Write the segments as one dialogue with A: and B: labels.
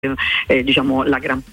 A: diciamo la gran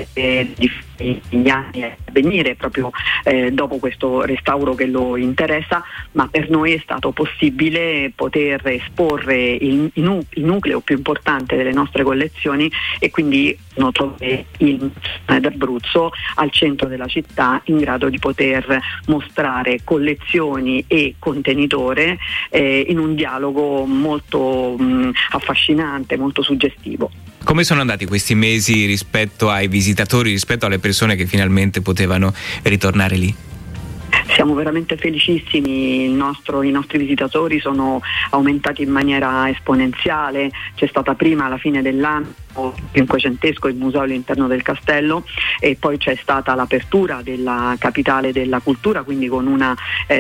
A: di anni a venire proprio dopo questo restauro che lo interessa, ma per noi è stato possibile poter esporre il nucleo più importante delle nostre collezioni, e quindi trovare il d'Abruzzo al centro della città, in grado di poter mostrare collezioni e contenitore in un dialogo molto affascinante, molto suggestivo.
B: Come sono andati questi mesi rispetto ai visitatori, rispetto alle persone che finalmente potevano ritornare lì?
A: Siamo veramente felicissimi, i nostri visitatori sono aumentati in maniera esponenziale. C'è stata prima, alla fine dell'anno, cinquecentesco, il museo all'interno del castello, e poi c'è stata l'apertura della capitale della cultura, quindi con una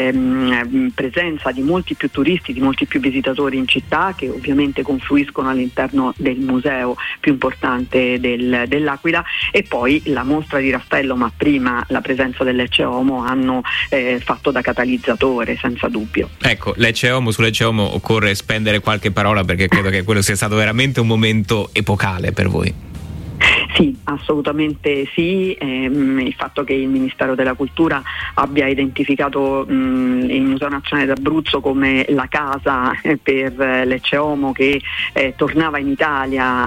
A: presenza di molti più turisti, di molti più visitatori in città, che ovviamente confluiscono all'interno del museo più importante dell'Aquila, e poi la mostra di Raffaello, ma prima la presenza dell'Ecce Homo hanno fatto da catalizzatore, senza dubbio.
B: Ecco, sull'Ecce Homo occorre spendere qualche parola, perché credo che quello sia stato veramente un momento epocale per voi.
A: Sì, assolutamente sì. Il fatto che il Ministero della Cultura abbia identificato il Museo Nazionale d'Abruzzo come la casa per l'Ecce Homo, che tornava in Italia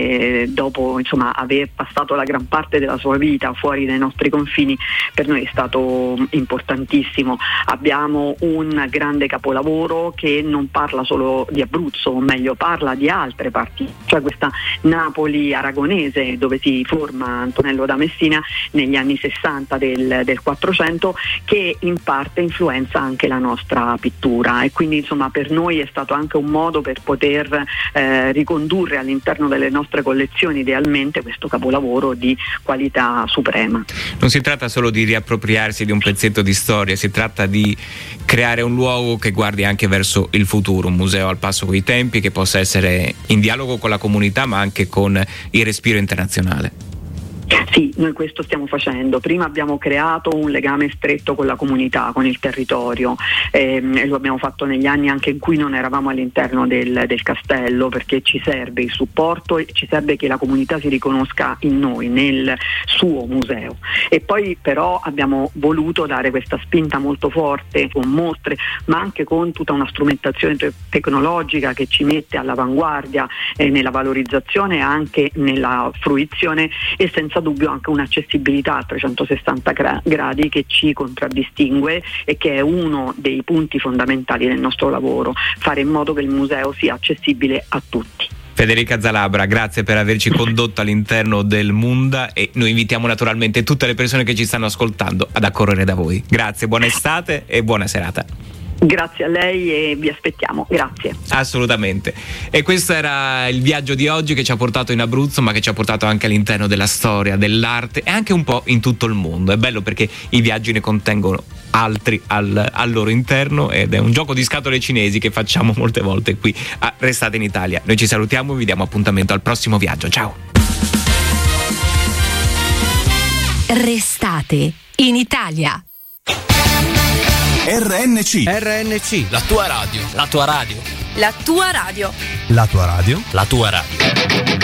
A: dopo aver passato la gran parte della sua vita fuori dai nostri confini, per noi è stato importantissimo. Abbiamo un grande capolavoro che non parla solo di Abruzzo, o meglio parla di altre parti, cioè questa Napoli aragonese, dove si forma Antonello da Messina negli anni 60 del 400, che in parte influenza anche la nostra pittura, e quindi per noi è stato anche un modo per poter ricondurre all'interno delle nostre collezioni idealmente questo capolavoro di qualità suprema.
B: Non si tratta solo di riappropriarsi di un pezzetto di storia, si tratta di creare un luogo che guardi anche verso il futuro, un museo al passo coi tempi, che possa essere in dialogo con la comunità ma anche con il respiro internazionale.
A: Sì, noi questo stiamo facendo. Prima abbiamo creato un legame stretto con la comunità, con il territorio, e lo abbiamo fatto negli anni anche in cui non eravamo all'interno del castello, perché ci serve il supporto e ci serve che la comunità si riconosca in noi, nel suo museo. E poi però abbiamo voluto dare questa spinta molto forte con mostre, ma anche con tutta una strumentazione tecnologica che ci mette all'avanguardia nella valorizzazione e anche nella fruizione, e senza dubbio anche un'accessibilità a 360 gradi che ci contraddistingue e che è uno dei punti fondamentali del nostro lavoro, fare in modo che il museo sia accessibile a tutti.
B: Federica Zalabra, grazie per averci condotto all'interno del Munda, e noi invitiamo naturalmente tutte le persone che ci stanno ascoltando ad accorrere da voi. Grazie, buona estate e buona serata.
A: Grazie a lei e vi aspettiamo, grazie.
B: Assolutamente. E questo era il viaggio di oggi, che ci ha portato in Abruzzo, ma che ci ha portato anche all'interno della storia, dell'arte e anche un po' in tutto il mondo. È bello perché i viaggi ne contengono altri al loro interno, ed è un gioco di scatole cinesi che facciamo molte volte qui a Restate in Italia. Noi ci salutiamo e vi diamo appuntamento al prossimo viaggio. Ciao.
C: Restate in Italia.
D: RNC, la tua radio.
C: La tua radio.
D: La tua radio.